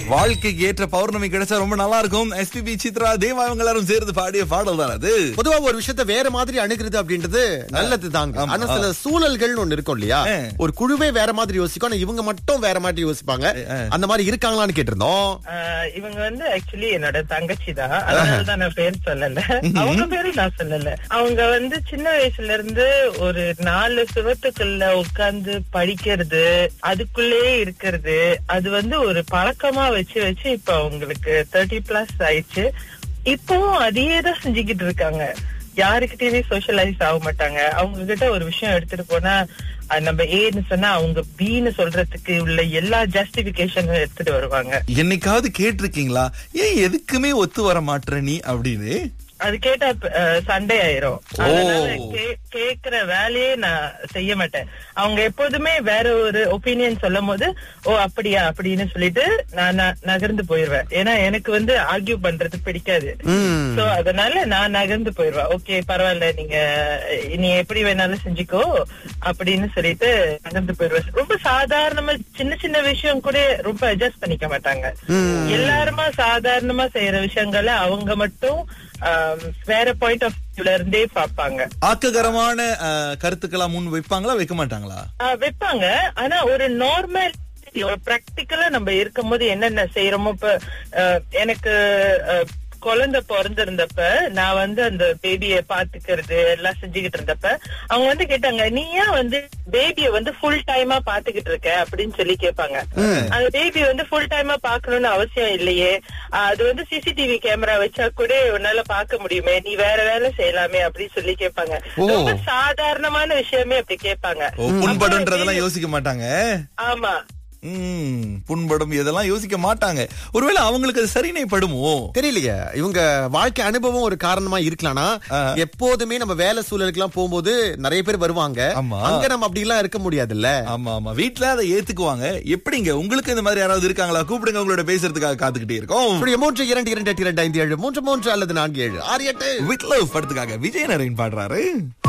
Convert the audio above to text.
வாழ்க்கைக்கு ஏற்ற பௌர்ணமி கிடைச்சா ரொம்ப நல்லா இருக்கும். எஸ்பிபி, சித்ரா, தேவா இவங்க எல்லாரும் சேர்ந்து பாடிய பாடல் தான் அது. பொதுவா ஒரு விஷயத்த வேற மாதிரி அணுகிறது அப்படின்றது நல்லது தாங்க. ஆனா சில சூழல்கள்னு ஒண்ணு இருக்கும் இல்லையா, ஒரு குழுவே வேற மாதிரி யோசிக்கும், ஆனா இவங்க மட்டும் வேற மாதிரி யோசிப்பாங்க. அந்த மாதிரி இருக்காங்களான்னு கேட்டிருந்தோம். இவங்க வந்து ஆக்சுவலி என்னோட தங்கச்சி தான், அதனாலதான் நான் பேர் சொல்லல. அவங்க பேரு நான் சொல்லல. அவங்க வந்து சின்ன வயசுல இருந்து ஒரு 4 சுவத்துக்குள்ள உட்கார்ந்து படிக்கிறது, அதுக்குள்ளே இருக்கிறது, அது வந்து ஒரு பழக்கமா வச்சு இப்ப அவங்களுக்கு 30+ ஆயிடுச்சு. இப்பவும் அதையே தான் செஞ்சுக்கிட்டு இருக்காங்க. யாருக்கிட்டயுமே சோஷியலைஸ் ஆக மாட்டாங்க. அவங்க கிட்ட ஒரு விஷயம் எடுத்துட்டு போனா நம்ம ஏன்னு சொன்னா அவங்க பீன்னு சொல்றதுக்கு உள்ள எல்லா ஜஸ்டிபிகேஷனும் எடுத்துட்டு வருவாங்க. என்னைக்காவது கேட்டிருக்கீங்களா, ஏன் எதுக்குமே ஒத்து வர மாட்டேற நீ அப்படின்னு? அது கேட்டா சண்டை ஆயிரும். அதனால கேக்குற வேலையே நான் செய்ய மாட்டேன். அவங்க எப்போதுமே வேற ஒரு ஒப்பீனியன் சொல்லும் போது ஓ அப்படியா அப்படின்னு சொல்லிட்டு நான் நகர்ந்து போயிருவேன். ஏன்னா எனக்கு வந்து ஆர்கியூ பண்றது பிடிக்காது. சோ அதனால நான் நகர்ந்து போயிருவேன். ஓகே பரவாயில்ல, நீ எப்படி வேணாலும் செஞ்சுக்கோ அப்படின்னு சொல்லிட்டு நகர்ந்து போயிருவேன். ரொம்ப சாதாரணமா சின்ன விஷயம் கூட ரொம்ப அட்ஜஸ்ட் பண்ணிக்க மாட்டாங்க. எல்லாருமா சாதாரணமா செய்யற விஷயங்களை அவங்க மட்டும் வேற பாயிண்ட் ஆஃப் வியூல இருந்தே பாப்பாங்க. ஆக்ககரமான கருத்துக்களா முன் வைப்பாங்களா, வைக்க மாட்டாங்களா? வைப்பாங்க. ஆனா ஒரு நார்மல் பிராக்டிக்கலா நம்ம இருக்கும் போது என்னென்ன செய்யறோமோ, இப்ப எனக்கு குழந்தை பிறந்திருந்தப்ப நான் வந்து அந்த பேபிய பாத்துக்கிறது எல்லாம் செஞ்சுக்கிட்டு இருந்தப்ப அவங்க வந்து கேட்டாங்க, நீ ஏன் வந்து பேபிய வந்து ஃபுல் டைமா பாத்துக்கிட்டு இருக்க அப்படின்னு சொல்லி கேட்பாங்க. அந்த பேபி வந்து ஃபுல் டைமா பாக்கணும்னு அவசியம் இல்லையே, அது வந்து சிசிடிவி கேமரா வச்சா கூட உன்னால பாக்க முடியுமே, நீ வேற வேலை செய்யலாமே அப்படின்னு சொல்லி கேட்பாங்க. ரொம்ப சாதாரணமான விஷயமே அப்படி கேட்பாங்க. புண்படுன்றதெல்லாம் யோசிக்க மாட்டாங்க. ஆமா, புண்படும் இதெல்லாம் யோசிக்க மாட்டாங்க. ஒருவேளை அவங்களுக்கு அது சரினை படுமோ தெரியலையே. இவங்க வாழ்க்கை அனுபவம் ஒரு காரணமா இருக்கலாம்னா, எப்போதுமே நம்ம வேலை சூழலுக்கு எல்லாம் போகும்போது நிறைய பேர் வருவாங்க. அங்க நம்ம அப்படி எல்லாம் இருக்க முடியாதுல்ல. ஆமா ஆமா, வீட்டுல அதை ஏத்துக்குவாங்க. எப்படிங்க உங்களுக்கு இந்த மாதிரி யாராவது இருக்காங்களா? கூப்பிடுங்க, உங்களோட பேசுறதுக்காக காத்துக்கிட்டே இருக்கோம். 3 2 2 2 5 7 3 3 அல்லது 4 7 6 8 வித் லவ் படத்துக்காக விஜய் நரேன் பாடுறாரு.